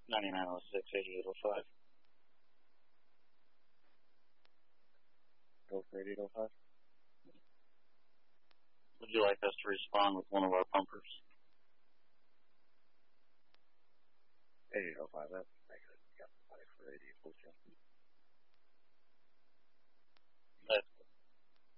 9906, 8805. Go for 8805. Would you like us to respond with one of our pumpers? 8805, that's negative. You got somebody for 8842. That's